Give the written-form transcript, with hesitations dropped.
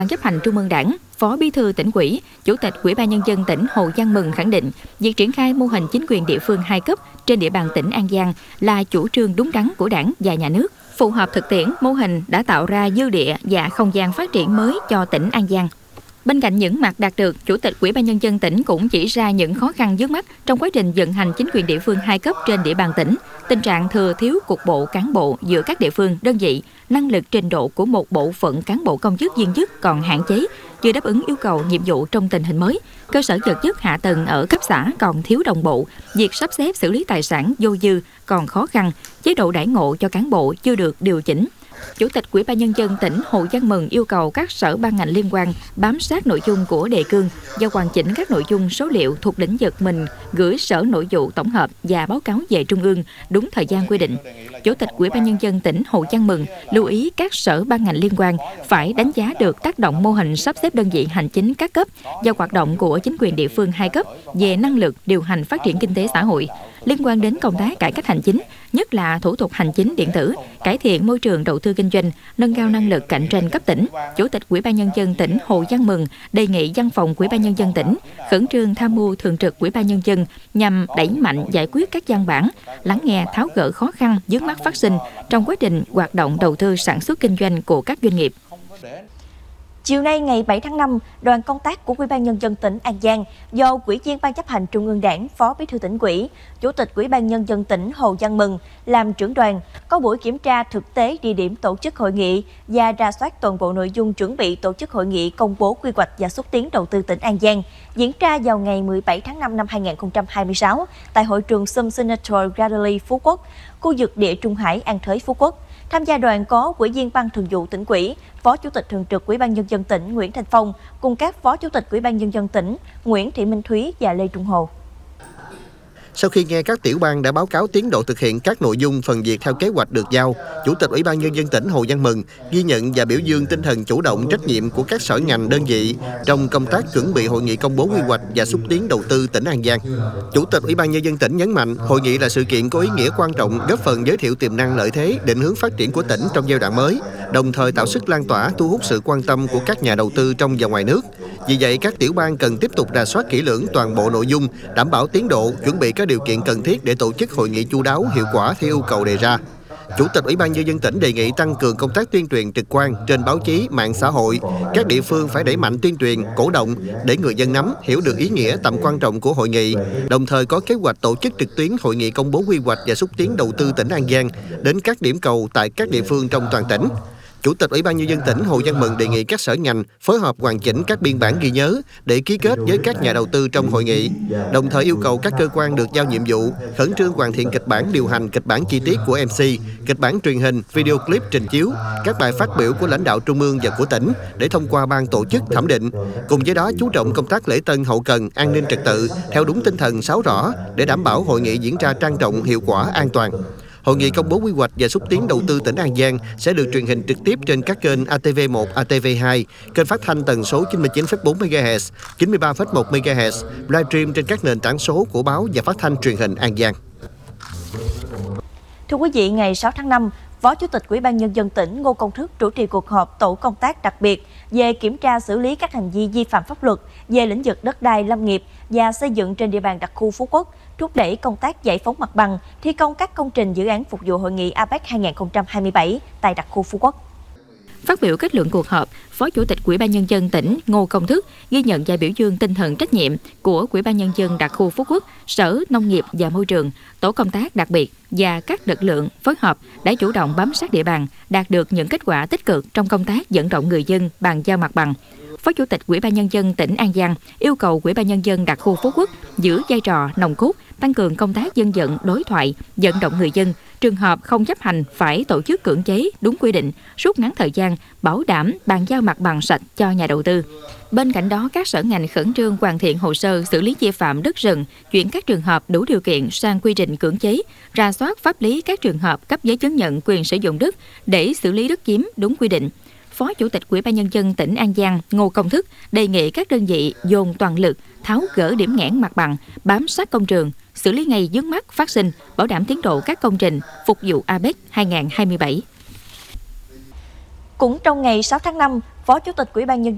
Ban chấp hành Trung ương Đảng, Phó Bí thư Tỉnh ủy, Chủ tịch Ủy ban Nhân dân tỉnh Hồ Văn Mừng khẳng định, việc triển khai mô hình chính quyền địa phương 2 cấp trên địa bàn tỉnh An Giang là chủ trương đúng đắn của Đảng và Nhà nước. Phù hợp thực tiễn, mô hình đã tạo ra dư địa và không gian phát triển mới cho tỉnh An Giang. Bên cạnh những mặt đạt được, Chủ tịch Ủy ban Nhân dân tỉnh cũng chỉ ra những khó khăn vướng mắc trong quá trình vận hành chính quyền địa phương 2 cấp trên địa bàn tỉnh. Tình trạng thừa thiếu cục bộ cán bộ giữa các địa phương, đơn vị, năng lực trình độ của một bộ phận cán bộ công chức viên chức còn hạn chế, chưa đáp ứng yêu cầu nhiệm vụ trong tình hình mới. Cơ sở vật chất hạ tầng ở cấp xã còn thiếu đồng bộ, việc sắp xếp xử lý tài sản vô dư còn khó khăn, chế độ đãi ngộ cho cán bộ chưa được điều chỉnh. Chủ tịch Ủy ban Nhân dân tỉnh Hồ Văn Mừng yêu cầu các sở ban ngành liên quan bám sát nội dung của đề cương và hoàn chỉnh các nội dung số liệu thuộc lĩnh vực mình gửi Sở Nội vụ tổng hợp và báo cáo về Trung ương đúng thời gian quy định. Chủ tịch Ủy ban Nhân dân tỉnh Hồ Văn Mừng lưu ý các sở ban ngành liên quan phải đánh giá được tác động mô hình sắp xếp đơn vị hành chính các cấp và hoạt động của chính quyền địa phương 2 cấp về năng lực điều hành phát triển kinh tế xã hội. Liên quan đến công tác cải cách hành chính, nhất là thủ tục hành chính điện tử, cải thiện môi trường đầu tư kinh doanh, nâng cao năng lực cạnh tranh cấp tỉnh, Chủ tịch Ủy ban Nhân dân tỉnh Hồ Văn Mừng đề nghị Văn phòng Ủy ban Nhân dân tỉnh khẩn trương tham mưu Thường trực Ủy ban Nhân dân nhằm đẩy mạnh giải quyết các văn bản, lắng nghe tháo gỡ khó khăn vướng mắc phát sinh trong quá trình hoạt động đầu tư sản xuất kinh doanh của các doanh nghiệp. Chiều nay ngày 7 tháng 5, đoàn công tác của Ủy ban Nhân dân tỉnh An Giang do Ủy viên Ban chấp hành Trung ương Đảng, Phó Bí thư Tỉnh ủy, Chủ tịch Ủy ban Nhân dân tỉnh Hồ Văn Mừng làm trưởng đoàn có buổi kiểm tra thực tế địa điểm tổ chức hội nghị và rà soát toàn bộ nội dung chuẩn bị tổ chức hội nghị công bố quy hoạch và xúc tiến đầu tư tỉnh An Giang diễn ra vào ngày 17 tháng 5 năm 2026 tại hội trường Sum Senator Gallery Phú Quốc, khu vực Địa Trung Hải An Thới Phú Quốc. Tham gia đoàn có Ủy viên Ban Thường vụ Tỉnh ủy, Phó Chủ tịch Thường trực Ủy ban Nhân dân tỉnh Nguyễn Thanh Phong cùng các Phó Chủ tịch Ủy ban Nhân dân tỉnh Nguyễn Thị Minh Thúy và Lê Trung Hồ. Sau khi nghe các tiểu ban đã báo cáo tiến độ thực hiện các nội dung phần việc theo kế hoạch được giao, Chủ tịch Ủy ban Nhân dân tỉnh Hồ Văn Mừng ghi nhận và biểu dương tinh thần chủ động trách nhiệm của các sở ngành đơn vị trong công tác chuẩn bị hội nghị công bố quy hoạch và xúc tiến đầu tư tỉnh An Giang. Chủ tịch Ủy ban Nhân dân tỉnh nhấn mạnh, hội nghị là sự kiện có ý nghĩa quan trọng góp phần giới thiệu tiềm năng lợi thế, định hướng phát triển của tỉnh trong giai đoạn mới, đồng thời tạo sức lan tỏa, thu hút sự quan tâm của các nhà đầu tư trong và ngoài nước. Vì vậy, các tiểu ban cần tiếp tục rà soát kỹ lưỡng toàn bộ nội dung, đảm bảo tiến độ, chuẩn bị các điều kiện cần thiết để tổ chức hội nghị chu đáo, hiệu quả theo yêu cầu đề ra. Chủ tịch Ủy ban Nhân dân tỉnh đề nghị tăng cường công tác tuyên truyền trực quan trên báo chí, mạng xã hội. Các địa phương phải đẩy mạnh tuyên truyền, cổ động để người dân nắm, hiểu được ý nghĩa, tầm quan trọng của hội nghị, đồng thời có kế hoạch tổ chức trực tuyến hội nghị công bố quy hoạch và xúc tiến đầu tư tỉnh An Giang đến các điểm cầu tại các địa phương trong toàn tỉnh. Chủ tịch Ủy ban Nhân dân tỉnh Hồ Văn Mừng đề nghị các sở ngành phối hợp hoàn chỉnh các biên bản ghi nhớ để ký kết với các nhà đầu tư trong hội nghị, đồng thời yêu cầu các cơ quan được giao nhiệm vụ khẩn trương hoàn thiện kịch bản điều hành, kịch bản chi tiết của MC, kịch bản truyền hình, video clip trình chiếu, các bài phát biểu của lãnh đạo trung ương và của tỉnh để thông qua ban tổ chức thẩm định. Cùng với đó chú trọng công tác lễ tân hậu cần, an ninh trật tự theo đúng tinh thần 6 rõ để đảm bảo hội nghị diễn ra trang trọng, hiệu quả, an toàn. Hội nghị công bố quy hoạch và xúc tiến đầu tư tỉnh An Giang sẽ được truyền hình trực tiếp trên các kênh ATV1, ATV2, kênh phát thanh tần số 99,4 MHz, 93,1 MHz, livestream trên các nền tảng số của báo và phát thanh truyền hình An Giang. Thưa quý vị, ngày 6 tháng 5, Phó Chủ tịch Ủy ban Nhân dân tỉnh Ngô Công Thức chủ trì cuộc họp tổ công tác đặc biệt về kiểm tra xử lý các hành vi vi phạm pháp luật về lĩnh vực đất đai, lâm nghiệp và xây dựng trên địa bàn đặc khu Phú Quốc, thúc đẩy công tác giải phóng mặt bằng, thi công các công trình dự án phục vụ hội nghị APEC 2027 tại đặc khu Phú Quốc. Phát biểu kết luận cuộc họp, Phó Chủ tịch Ủy ban Nhân dân tỉnh Ngô Công Thức ghi nhận và biểu dương tinh thần trách nhiệm của Ủy ban Nhân dân đặc khu Phú Quốc, Sở Nông nghiệp và Môi trường, tổ công tác đặc biệt và các lực lượng phối hợp đã chủ động bám sát địa bàn, đạt được những kết quả tích cực trong công tác vận động người dân bàn giao mặt bằng. Phó Chủ tịch Ủy ban Nhân dân tỉnh An Giang yêu cầu Ủy ban Nhân dân đặc khu Phú Quốc giữ vai trò nòng cốt, tăng cường công tác dân vận, đối thoại, vận động người dân. Trường hợp không chấp hành phải tổ chức cưỡng chế đúng quy định, rút ngắn thời gian, bảo đảm bàn giao mặt bằng sạch cho nhà đầu tư. Bên cạnh đó, các sở ngành khẩn trương hoàn thiện hồ sơ xử lý vi phạm đất rừng, chuyển các trường hợp đủ điều kiện sang quy trình cưỡng chế, rà soát pháp lý các trường hợp cấp giấy chứng nhận quyền sử dụng đất để xử lý đất chiếm đúng quy định. Phó Chủ tịch Ủy ban Nhân dân tỉnh An Giang Ngô Công Thức đề nghị các đơn vị dồn toàn lực tháo gỡ điểm nghẽn mặt bằng, bám sát công trường, xử lý ngay vướng mắc phát sinh, bảo đảm tiến độ các công trình phục vụ APEC 2027. Cũng trong ngày 6 tháng 5, Phó Chủ tịch Ủy ban Nhân dân